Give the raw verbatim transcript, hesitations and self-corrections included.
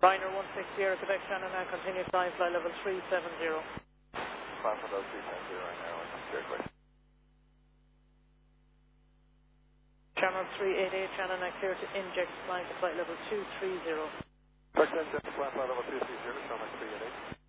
Ryanair one six zero, Quebec, Shannon, now continue flying flight level three seven zero. Five for those three seven zero right now. Very quick. Channel three eight eight, Shannon, now clear to inject flying to flight level two three zero. Correct, inject flight level two three zero, Channel three eight eight.